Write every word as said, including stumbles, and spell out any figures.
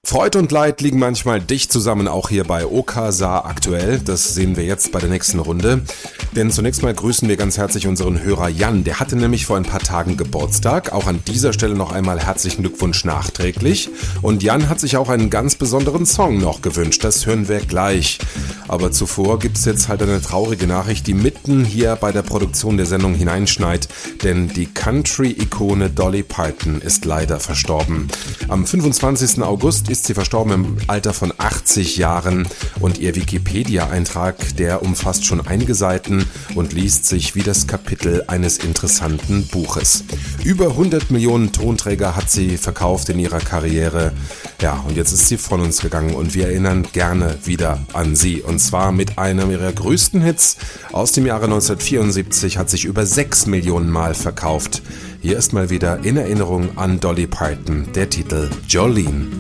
Freud und Leid liegen manchmal dicht zusammen, auch hier bei Okasa aktuell. Das sehen wir jetzt bei der nächsten Runde. Denn zunächst mal grüßen wir ganz herzlich unseren Hörer Jan. Der hatte nämlich vor ein paar Tagen Geburtstag. Auch an dieser Stelle noch einmal herzlichen Glückwunsch nachträglich. Und Jan hat sich auch einen ganz besonderen Song noch gewünscht. Das hören wir gleich. Aber zuvor gibt's jetzt halt eine traurige Nachricht, die mitten hier bei der Produktion der Sendung hineinschneit. Denn die Country-Ikone Dolly Parton ist leider verstorben. Am fünfundzwanzigsten August ist sie verstorben im Alter von achtzig Jahren und ihr Wikipedia-Eintrag, der umfasst schon einige Seiten und liest sich wie das Kapitel eines interessanten Buches. Über hundert Millionen Tonträger hat sie verkauft in ihrer Karriere. Ja, und jetzt ist sie von uns gegangen und wir erinnern gerne wieder an sie. Und zwar mit einem ihrer größten Hits aus dem Jahre neunzehnhundertvierundsiebzig, hat sich über sechs Millionen Mal verkauft. Hier ist mal wieder in Erinnerung an Dolly Parton der Titel Jolene.